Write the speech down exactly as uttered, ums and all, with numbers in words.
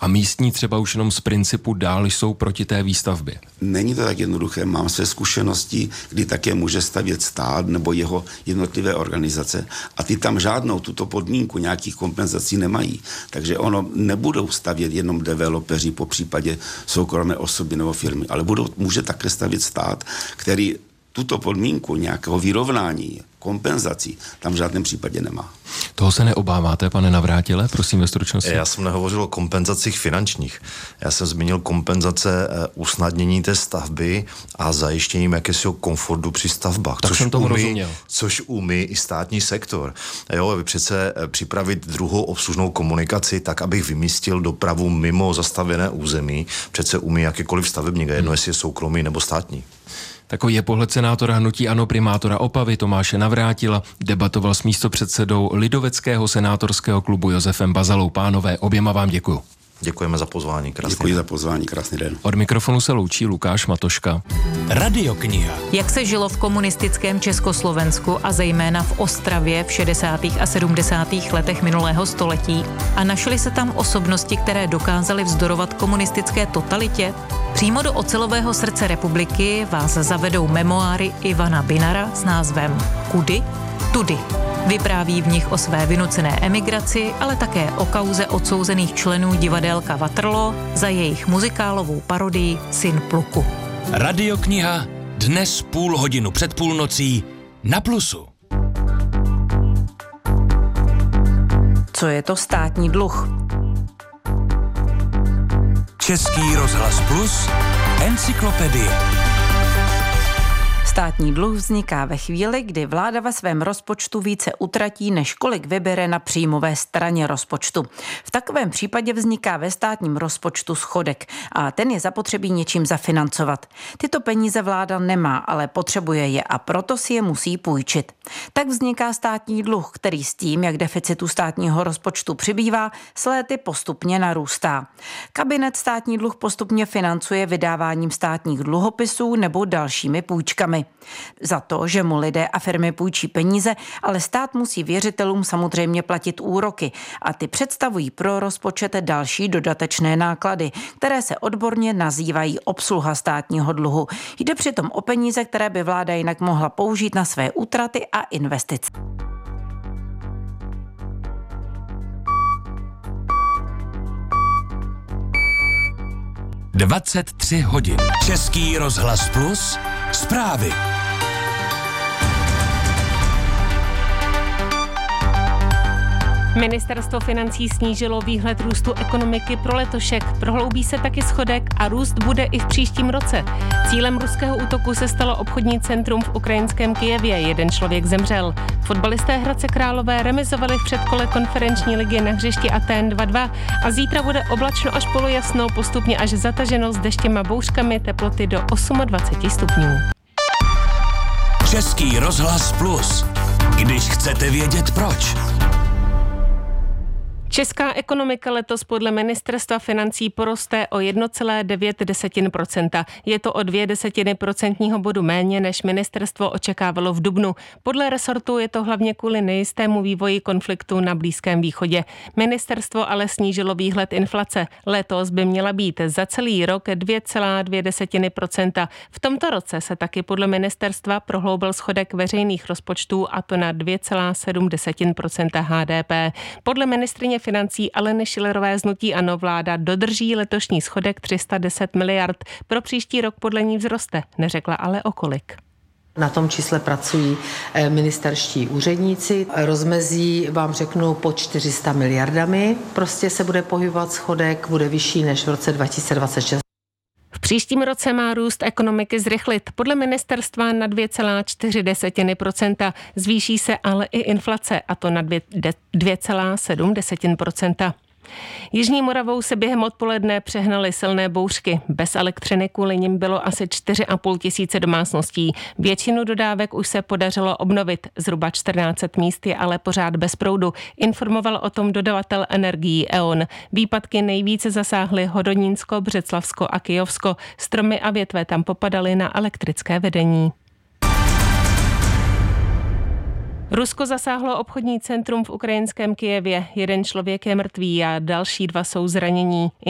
a místní třeba už jenom z principu dál jsou proti té výstavbě? Není to tak jednoduché. Mám své zkušenosti, kdy také může stavět stát nebo jeho jednotlivé organizace a ty tam žádnou tuto podmínku nějakých kompenzací nemají. Takže ono nebudou stavět jenom developeři, po případě soukromé osoby nebo firmy, ale budou, může také stavět stát, který tuto podmínku nějakého vyrovnání, kompenzací tam v žádném případě nemá. Toho se neobáváte, pane Navrátile? Prosím ve stručnosti. Já jsem nehovořil o kompenzacích finančních. Já jsem zmínil kompenzace usnadnění té stavby a zajištěním jakésiho komfortu při stavbách. Tak což jsem tomu umí, rozuměl. Což umí i státní sektor. Jo, vy přece připravit druhou obslužnou komunikaci tak, abych vymístil dopravu mimo zastavěné území, přece umí jakýkoliv stavebník, jedno hmm. jestli je soukromý nebo státní. Takový je pohled senátora hnutí ANO, primátora Opavy Tomáše Navrátila. Debatoval s místopředsedou lidoveckého senátorského klubu Josefem Bazalou. Pánové, oběma vám děkuju. Děkujeme za pozvání. Krásný Děkuji den. za pozvání, krásný den. Od mikrofonu se loučí Lukáš Matoška. Radiokniha. Jak se žilo v komunistickém Československu a zejména v Ostravě v šedesátých a sedmdesátých letech minulého století a našly se tam osobnosti, které dokázaly vzdorovat komunistické totalitě? Přímo do ocelového srdce republiky vás zavedou memoáry Ivana Binara s názvem Kudy? Tudy. Vypráví v nich o své vynucené emigraci, ale také o kauze odsouzených členů divadélka Waterloo za jejich muzikálovou parodii Syn Pluku. Radiokniha dnes půl hodinu před půlnocí na Plusu. Co je to státní dluh? Český rozhlas Plus, encyklopedie. Státní dluh vzniká ve chvíli, kdy vláda ve svém rozpočtu více utratí, než kolik vybere na příjmové straně rozpočtu. V takovém případě vzniká ve státním rozpočtu schodek a ten je zapotřebí něčím zafinancovat. Tyto peníze vláda nemá, ale potřebuje je a proto si je musí půjčit. Tak vzniká státní dluh, který s tím, jak deficitu státního rozpočtu přibývá, s léty postupně narůstá. Kabinet státní dluh postupně financuje vydáváním státních dluhopisů nebo dalšími půjčkami. Za to, že mu lidé a firmy půjčí peníze, ale stát musí věřitelům samozřejmě platit úroky a ty představují pro rozpočet další dodatečné náklady, které se odborně nazývají obsluha státního dluhu. Jde přitom o peníze, které by vláda jinak mohla použít na své útraty a investice. dvacet tři hodin. Český rozhlas Plus, zprávy. Ministerstvo financí snížilo výhled růstu ekonomiky pro letošek. Prohloubí se taky schodek a růst bude i v příštím roce. Cílem ruského útoku se stalo obchodní centrum v ukrajinském Kyjevě. Jeden člověk zemřel. Fotbalisté Hradce Králové remizovali v předkole konferenční ligy na hřišti Athén dva dva a zítra bude oblačno až polojasno, postupně až zataženo s deštěm a bouřkami, teploty do dvacet osm stupňů. Český rozhlas Plus. Když chcete vědět proč. Česká ekonomika letos podle ministerstva financí poroste o jedna celá devět procenta. Je to o dvě desetiny procentního bodu méně, než ministerstvo očekávalo v dubnu. Podle resortu je to hlavně kvůli nejistému vývoji konfliktu na Blízkém východě. Ministerstvo ale snížilo výhled inflace. Letos by měla být za celý rok dvě celá dvě procenta. V tomto roce se taky podle ministerstva prohloubil schodek veřejných rozpočtů a to na dvě celá sedm procenta H D P. Podle ministryně financí Aleny Schillerové z hnutí ANO vláda dodrží letošní schodek tři sta deset miliard. Pro příští rok podle ní vzroste, neřekla ale o kolik. Na tom čísle pracují ministerští úředníci. Rozmezí, vám řeknu, pod čtyři sta miliardami. Prostě se bude pohybovat schodek, bude vyšší než v roce dva tisíce dvacet šest. V příštím roce má růst ekonomiky zrychlit. Podle ministerstva na dvě celá čtyři procenta. Zvýší se ale i inflace, a to na dvě celá sedm procenta. Jižní Moravou se během odpoledne přehnaly silné bouřky. Bez elektřiny kvůli nim bylo asi čtyři a půl tisíce domácností. Většinu dodávek už se podařilo obnovit. Zhruba čtrnáct set míst je ale pořád bez proudu. Informoval o tom dodavatel energií E O N. Výpadky nejvíce zasáhly Hodonínsko, Břeclavsko a Kyjovsko. Stromy a větve tam popadaly na elektrické vedení. Rusko zasáhlo obchodní centrum v ukrajinském Kyjevě. Jeden člověk je mrtvý a další dva jsou zranění.